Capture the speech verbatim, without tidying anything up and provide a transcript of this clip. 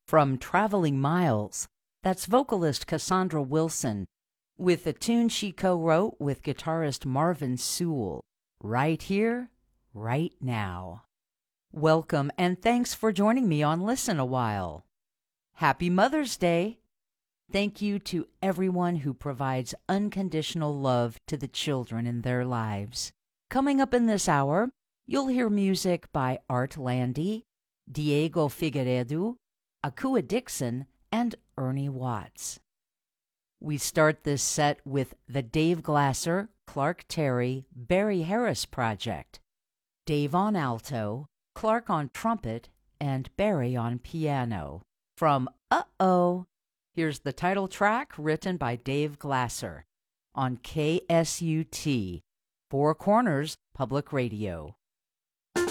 from Traveling Miles. That's vocalist Cassandra Wilson with a tune she co-wrote with guitarist Marvin Sewell, Right Here, Right Now. Welcome and thanks for joining me on Listen a While. Happy Mother's Day! Thank you to everyone who provides unconditional love to the children in their lives. Coming up in this hour, you'll hear music by Art Landy, Diego Figueiredo, Akua Dixon, and Ernie Watts. We start this set with the Dave Glasser, Clark Terry, Barry Harris Project. Dave on alto, Clark on trumpet, and Barry on piano. From Uh-Oh, here's the title track written by Dave Glasser on K S U T, Four Corners Public Radio.